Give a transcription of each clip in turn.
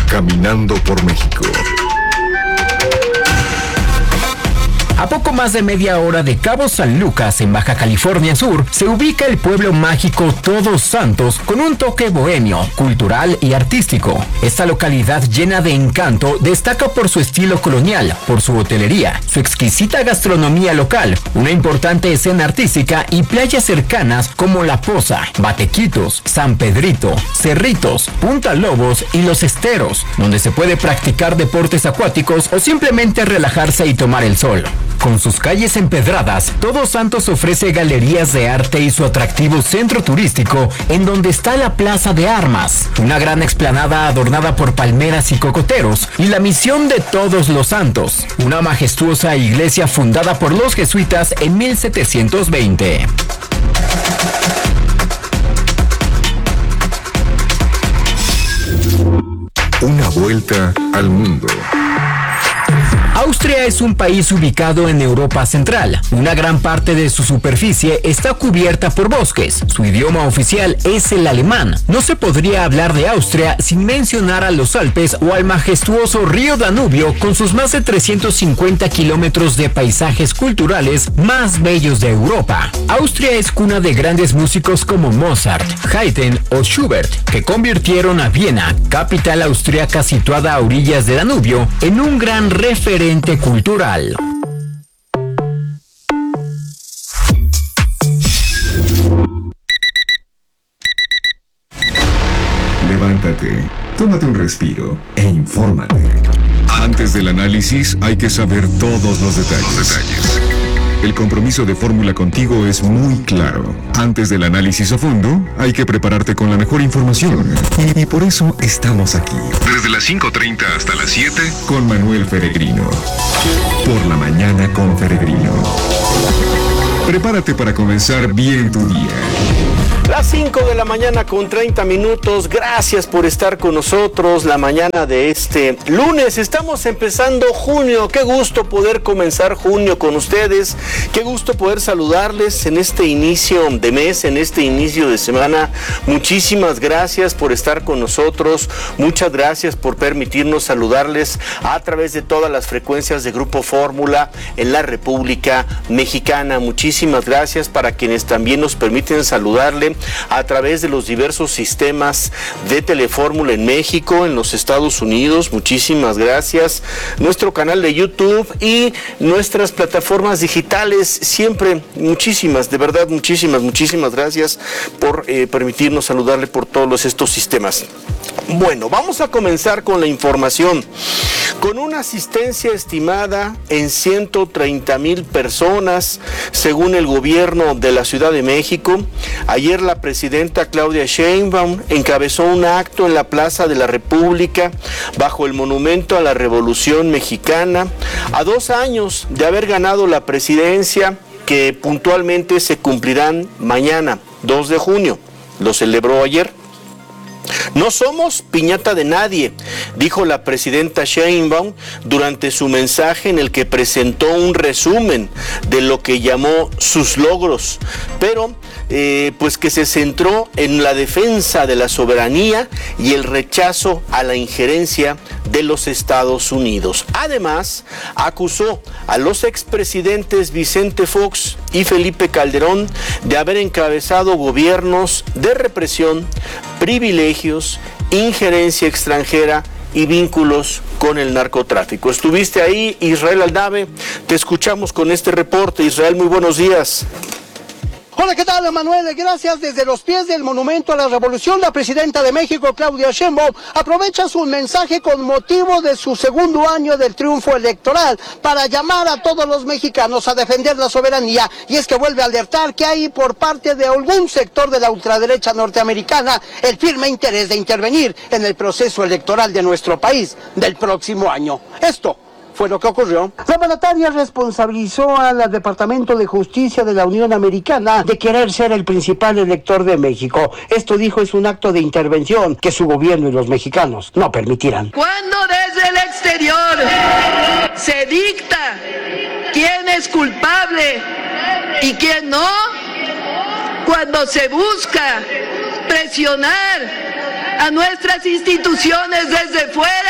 Caminando por México. A poco más de media hora de Cabo San Lucas, en Baja California Sur, se ubica el pueblo mágico Todos Santos con un toque bohemio, cultural y artístico. Esta localidad llena de encanto destaca por su estilo colonial, por su hotelería, su exquisita gastronomía local, una importante escena artística y playas cercanas como La Poza, Batequitos, San Pedrito, Cerritos, Punta Lobos y Los Esteros, donde se puede practicar deportes acuáticos o simplemente relajarse y tomar el sol. Con sus calles empedradas, Todos Santos ofrece galerías de arte y su atractivo centro turístico, en donde está la Plaza de Armas, una gran explanada adornada por palmeras y cocoteros, y la Misión de Todos los Santos, una majestuosa iglesia fundada por los jesuitas en 1720. Una vuelta al mundo. Austria es un país ubicado en Europa Central. Una gran parte de su superficie está cubierta por bosques. Su idioma oficial es el alemán. No se podría hablar de Austria sin mencionar a los Alpes o al majestuoso río Danubio con sus más de 350 kilómetros de paisajes culturales más bellos de Europa. Austria es cuna de grandes músicos como Mozart, Haydn o Schubert, que convirtieron a Viena, capital austriaca situada a orillas de Danubio, en un gran referente cultural. Levántate, tómate un respiro e infórmate. Antes del análisis hay que saber todos los detalles. El compromiso de Fórmula contigo es muy claro. Antes del análisis a fondo, hay que prepararte con la mejor información. Y por eso estamos aquí. Desde las 5:30 hasta las 7, con Manuel Feregrino. Por la mañana con Feregrino. Prepárate para comenzar bien tu día. Las 5 de la mañana con 30 minutos. Gracias por estar con nosotros la mañana de este lunes. Estamos empezando junio. Qué gusto poder comenzar junio con ustedes. Qué gusto poder saludarles en este inicio de mes, en este inicio de semana. Muchísimas gracias por estar con nosotros. Muchas gracias por permitirnos saludarles a través de todas las frecuencias de Grupo Fórmula en la República Mexicana. Muchísimas gracias para quienes también nos permiten saludarle a través de los diversos sistemas de Telefórmula en México, en los Estados Unidos. Muchísimas gracias. Nuestro canal de YouTube y nuestras plataformas digitales, siempre muchísimas, de verdad muchísimas gracias por permitirnos saludarle por todos estos sistemas. Bueno, vamos a comenzar con la información. Con una asistencia estimada en 130,000 personas, según el gobierno de la Ciudad de México, ayer la presidenta Claudia Sheinbaum encabezó un acto en la Plaza de la República bajo el Monumento a la Revolución Mexicana, a 2 años de haber ganado la presidencia, que puntualmente se cumplirán mañana, 2 de junio. Lo celebró ayer. No somos piñata de nadie, dijo la presidenta Sheinbaum durante su mensaje en el que presentó un resumen de lo que llamó sus logros, pero pues que se centró en la defensa de la soberanía y el rechazo a la injerencia de los Estados Unidos. Además, acusó a los expresidentes Vicente Fox y Felipe Calderón de haber encabezado gobiernos de represión, privilegios, injerencia extranjera y vínculos con el narcotráfico. Estuviste ahí, Israel Aldave, te escuchamos con este reporte. Israel, muy buenos días. Hola, ¿qué tal, Manuel? Gracias. Desde los pies del Monumento a la Revolución, la presidenta de México, Claudia Sheinbaum, aprovecha su mensaje con motivo de su segundo año del triunfo electoral para llamar a todos los mexicanos a defender la soberanía. Y es que vuelve a alertar que hay por parte de algún sector de la ultraderecha norteamericana el firme interés de intervenir en el proceso electoral de nuestro país del próximo año. Esto fue lo que ocurrió. La mandataria responsabilizó al Departamento de Justicia de la Unión Americana de querer ser el principal elector de México. Esto, dijo, es un acto de intervención que su gobierno y los mexicanos no permitirán. Cuando desde el exterior se dicta quién es culpable y quién no, cuando se busca presionar a nuestras instituciones desde fuera,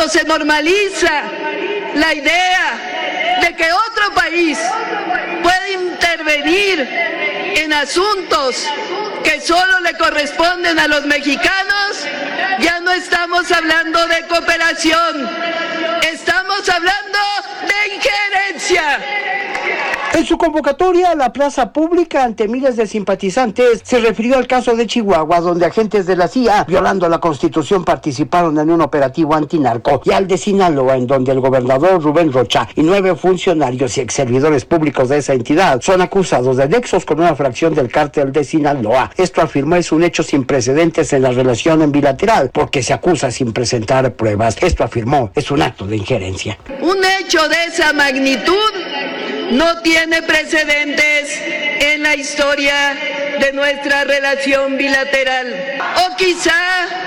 cuando se normaliza la idea de que otro país puede intervenir en asuntos que solo le corresponden a los mexicanos, ya no estamos hablando de cooperación, estamos hablando de injerencia. En su convocatoria a la plaza pública ante miles de simpatizantes, se refirió al caso de Chihuahua, donde agentes de la CIA, violando la Constitución, participaron en un operativo antinarco, y al de Sinaloa, en donde el gobernador Rubén Rocha y 9 funcionarios y exservidores públicos de esa entidad son acusados de nexos con una fracción del cártel de Sinaloa. Esto, afirmó, es un hecho sin precedentes en la relación en bilateral, porque se acusa sin presentar pruebas. Esto, afirmó, es un acto de injerencia. Un hecho de esa magnitud no tiene precedentes en la historia de nuestra relación bilateral. O quizá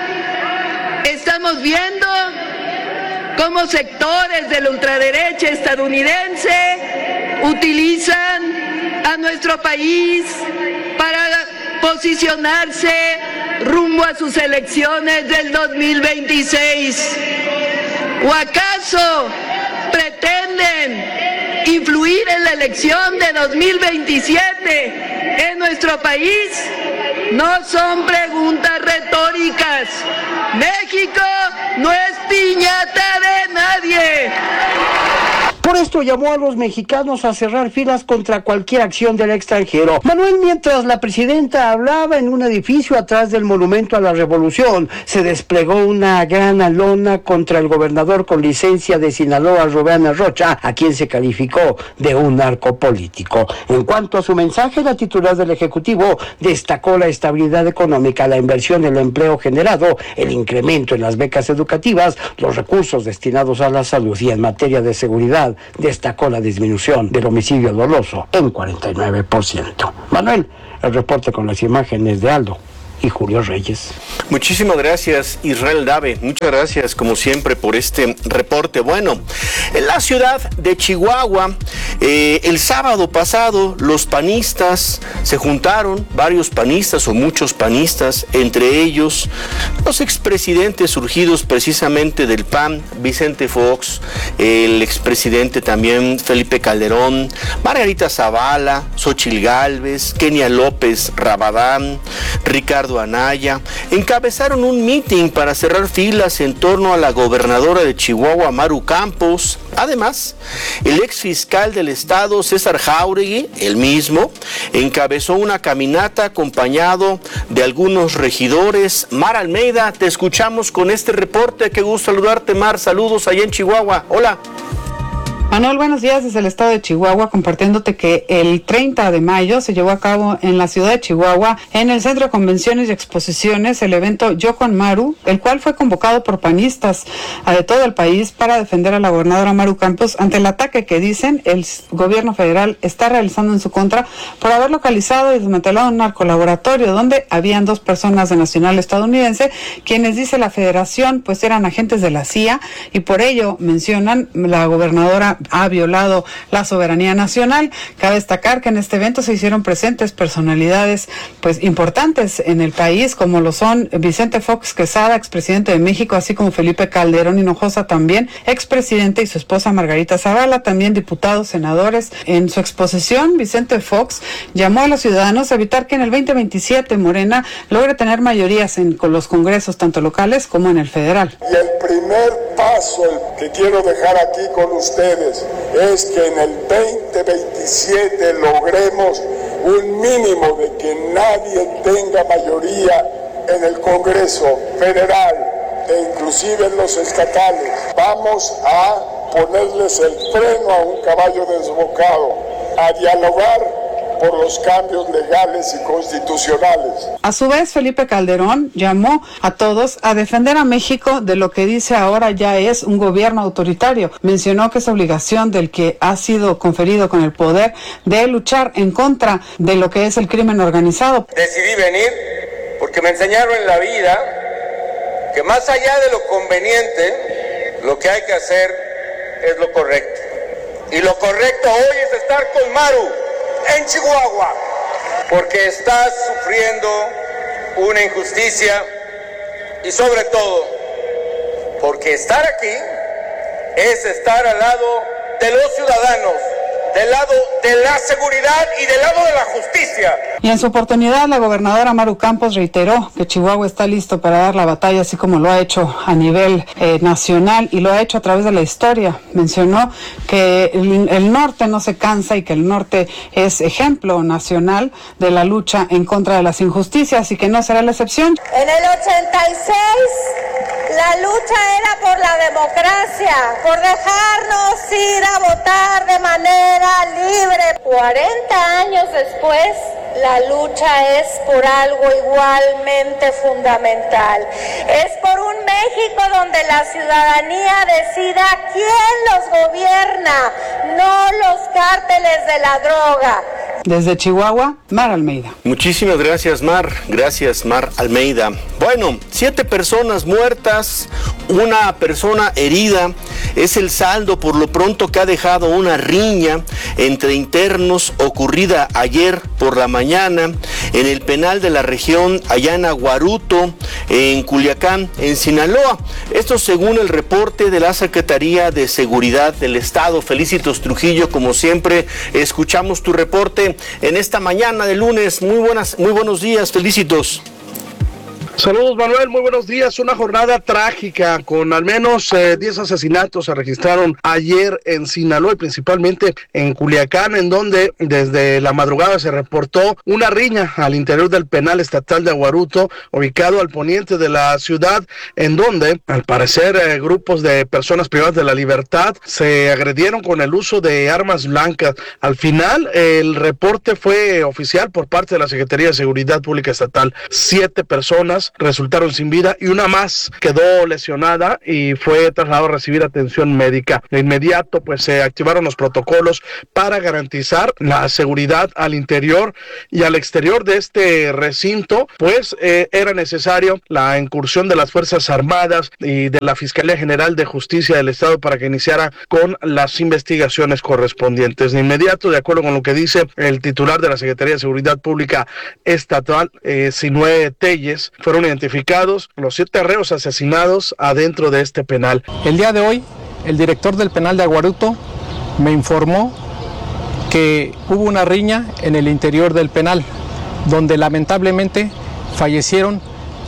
estamos viendo cómo sectores de la ultraderecha estadounidense utilizan a nuestro país para posicionarse rumbo a sus elecciones del 2026. ¿O acaso pretenden influir en la elección de 2027 en nuestro país? No son preguntas retóricas. México no es piñata de nadie. Por esto llamó a los mexicanos a cerrar filas contra cualquier acción del extranjero. Manuel, mientras la presidenta hablaba en un edificio atrás del Monumento a la Revolución, se desplegó una gran lona contra el gobernador con licencia de Sinaloa, Rubén Rocha, a quien se calificó de un narcopolítico. En cuanto a su mensaje, la titular del Ejecutivo destacó la estabilidad económica, la inversión, el empleo generado, el incremento en las becas educativas, los recursos destinados a la salud, y en materia de seguridad destacó la disminución del homicidio doloso en 49%. Manuel, el reporte con las imágenes de Aldo y Julio Reyes. Muchísimas gracias, Israel Dave. Muchas gracias, como siempre, por este reporte. Bueno, en la ciudad de Chihuahua, el sábado pasado, los panistas se juntaron, varios panistas o muchos panistas, entre ellos los expresidentes surgidos precisamente del PAN, Vicente Fox, el expresidente también Felipe Calderón, Margarita Zavala, Xóchitl Gálvez, Kenia López Rabadán, Ricardo Anaya, encabezaron un mitin para cerrar filas en torno a la gobernadora de Chihuahua, Maru Campos. Además, el ex fiscal del estado, César Jáuregui, el mismo, encabezó una caminata acompañado de algunos regidores. Mar Almeida, te escuchamos con este reporte. Qué gusto saludarte, Mar. Saludos allá en Chihuahua. Hola. Manuel, buenos días desde el estado de Chihuahua, compartiéndote que el 30 de mayo se llevó a cabo en la ciudad de Chihuahua, en el Centro de Convenciones y Exposiciones, el evento Yo con Maru, el cual fue convocado por panistas de todo el país para defender a la gobernadora Maru Campos ante el ataque que dicen el gobierno federal está realizando en su contra por haber localizado y desmantelado un narcolaboratorio donde habían 2 personas de nacional estadounidense, quienes dice la federación pues eran agentes de la CIA, y por ello mencionan la gobernadora ha violado la soberanía nacional. Cabe destacar que en este evento se hicieron presentes personalidades pues importantes en el país, como lo son Vicente Fox Quesada, expresidente de México, así como Felipe Calderón Hinojosa, también expresidente, y su esposa Margarita Zavala, también diputados, senadores. En su exposición, Vicente Fox llamó a los ciudadanos a evitar que en el 2027 Morena logre tener mayorías con los congresos tanto locales como en el federal. Y el primer paso que quiero dejar aquí con ustedes es que en el 2027 logremos un mínimo de que nadie tenga mayoría en el Congreso Federal e inclusive en los estatales. Vamos a ponerles el freno a un caballo desbocado, a dialogar por los cambios legales y constitucionales. A su vez, Felipe Calderón llamó a todos a defender a México de lo que dice ahora ya es un gobierno autoritario. Mencionó que es obligación del que ha sido conferido con el poder de luchar en contra de lo que es el crimen organizado. Decidí venir porque me enseñaron en la vida que más allá de lo conveniente, lo que hay que hacer es lo correcto. Y lo correcto hoy es estar con Maru en Chihuahua, porque estás sufriendo una injusticia y sobre todo porque Porque estar aquí es estar al lado de los ciudadanos, del lado de la seguridad y del lado de la justicia. Y en su oportunidad, la gobernadora Maru Campos reiteró que Chihuahua está listo para dar la batalla, así como lo ha hecho a nivel nacional y lo ha hecho a través de la historia. Mencionó que el norte no se cansa y que el norte es ejemplo nacional de la lucha en contra de las injusticias y que no será la excepción. En el 86, la lucha era por la democracia, por dejarnos ir a votar de manera libre. 40 años después, la lucha es por algo igualmente fundamental. Es por un México donde la ciudadanía decida quién los gobierna, no los cárteles de la droga. Desde Chihuahua, Mar Almeida. Muchísimas gracias, Mar. Gracias, Mar Almeida. Bueno, 7 personas muertas, 1 persona herida. Es el saldo por lo pronto que ha dejado una riña entre internos ocurrida ayer por la mañana en el penal de la región allá en Aguaruto, en Culiacán, en Sinaloa. Esto según el reporte de la Secretaría de Seguridad del Estado. Felicitos Trujillo, como siempre, escuchamos tu reporte en esta mañana de lunes. Muy buenos días, Felicitos. Saludos, Manuel, muy buenos días. Una jornada trágica con al menos 10 asesinatos se registraron ayer en Sinaloa y principalmente en Culiacán, en donde desde la madrugada se reportó una riña al interior del penal estatal de Aguaruto, ubicado al poniente de la ciudad, en donde al parecer grupos de personas privadas de la libertad se agredieron con el uso de armas blancas. Al final el reporte fue oficial por parte de la Secretaría de Seguridad Pública Estatal. 7 personas resultaron sin vida y una más quedó lesionada y fue trasladado a recibir atención médica. De inmediato pues se activaron los protocolos para garantizar la seguridad al interior y al exterior de este recinto, pues era necesario la incursión de las Fuerzas Armadas y de la Fiscalía General de Justicia del Estado para que iniciara con las investigaciones correspondientes. De inmediato, de acuerdo con lo que dice el titular de la Secretaría de Seguridad Pública Estatal, Sinué Telles, fueron identificados los 7 reos asesinados adentro de este penal. El día de hoy, el director del penal de Aguaruto me informó que hubo una riña en el interior del penal, donde lamentablemente fallecieron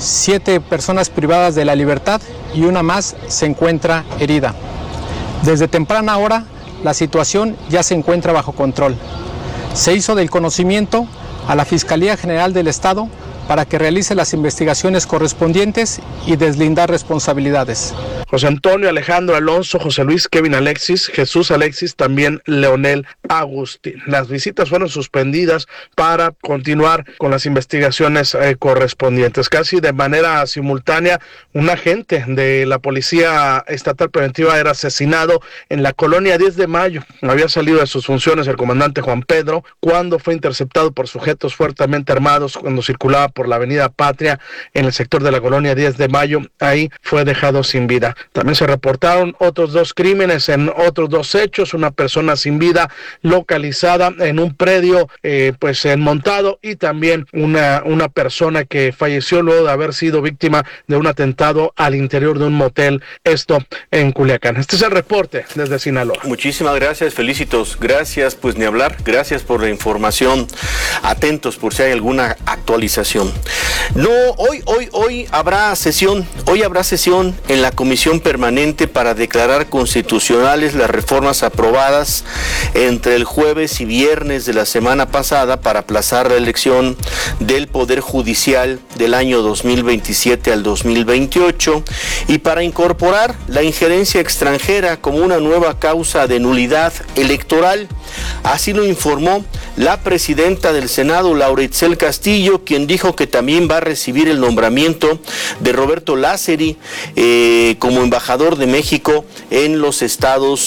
7 personas privadas de la libertad y una más se encuentra herida. Desde temprana hora, la situación ya se encuentra bajo control. Se hizo del conocimiento a la Fiscalía General del Estado para que realice las investigaciones correspondientes y deslindar responsabilidades. José Antonio, Alejandro Alonso, José Luis, Kevin Alexis, Jesús Alexis, también Leonel Agustín. Las visitas fueron suspendidas para continuar con las investigaciones correspondientes. Casi de manera simultánea, un agente de la Policía Estatal Preventiva era asesinado en la colonia 10 de Mayo. Había salido de sus funciones el comandante Juan Pedro cuando fue interceptado por sujetos fuertemente armados cuando circulaba por la avenida Patria en el sector de la colonia 10 de Mayo. Ahí fue dejado sin vida. También se reportaron otros 2 crímenes en otros 2 hechos, una persona sin vida localizada en un predio pues enmontado y también una persona que falleció luego de haber sido víctima de un atentado al interior de un motel, esto en Culiacán. Este es el reporte desde Sinaloa. Muchísimas gracias, Felicitos. Gracias, pues ni hablar. Gracias por la información. Atentos por si hay alguna actualización. No, hoy habrá sesión. Hoy habrá sesión en la Comisión Permanente para declarar constitucionales las reformas aprobadas entre el jueves y viernes de la semana pasada para aplazar la elección del Poder Judicial del año 2027 al 2028 y para incorporar la injerencia extranjera como una nueva causa de nulidad electoral. Así lo informó la presidenta del Senado, Laura Itzel Castillo, quien dijo que también va a recibir el nombramiento de Roberto Lázari como embajador de México en los Estados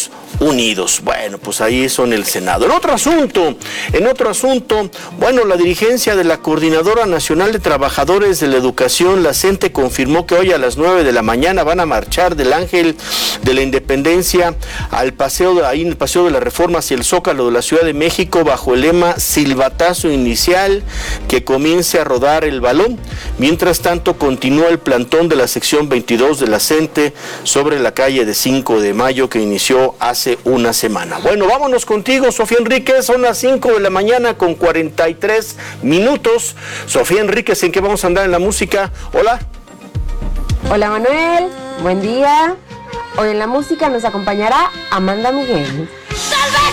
unidos. Bueno, pues ahí eso en el Senado. En otro asunto, bueno, la dirigencia de la Coordinadora Nacional de Trabajadores de la Educación, la CENTE, confirmó que hoy a las 9 de la mañana van a marchar del Ángel de la Independencia al paseo, ahí en el Paseo de la Reforma hacia el Zócalo de la Ciudad de México, bajo el lema silbatazo inicial, que comience a rodar el balón. Mientras tanto, continúa el plantón de la sección 22 de la CENTE sobre la calle de 5 de Mayo, que inició hace una semana. Bueno, vámonos contigo, Sofía Enríquez. Son las 5 de la mañana con 43 minutos. Sofía Enríquez, ¿en qué vamos a andar en la música? Hola. Hola, Manuel, buen día. Hoy en la música nos acompañará Amanda Miguel.